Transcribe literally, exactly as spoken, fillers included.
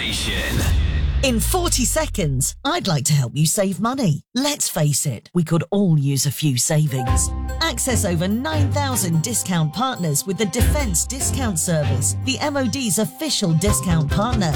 station. In forty seconds, I'd like to help you save money. Let's face it, we could all use a few savings. Access over nine thousand discount partners with the Defence Discount Service, the M O D's official discount partner.